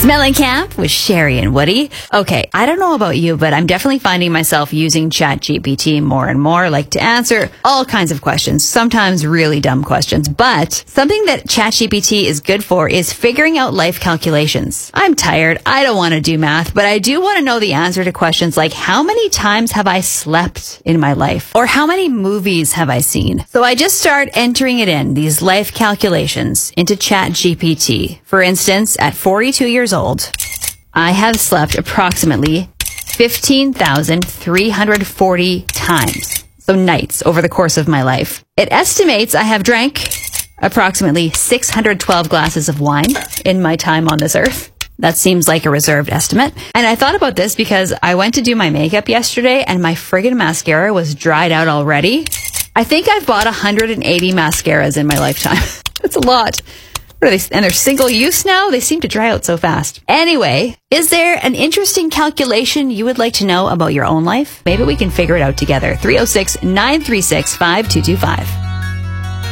Mellencamp with Sherry and Woody. Okay, I don't know about you, but I'm definitely finding myself using ChatGPT more and more, like to answer all kinds of questions, sometimes really dumb questions. But something that ChatGPT is good for is figuring out life calculations. I'm tired. I don't want to do math, but I do want to know the answer to questions like how many times have I slept in my life? Or how many movies have I seen? So I just start entering it in, these life calculations, into ChatGPT. For instance, at 42 years old, I have slept approximately 15,340 times. So nights over the course of my life. It estimates I have drank approximately 612 glasses of wine in my time on this earth. That seems like a reserved estimate. And I thought about this because I went to do my makeup yesterday and my friggin' mascara was dried out already. I think I've bought 180 mascaras in my lifetime. That's a lot. What are they? And they're single use now? They seem to dry out so fast. Anyway, is there an interesting calculation you would like to know about your own life? Maybe we can figure it out together. 306-936-5225.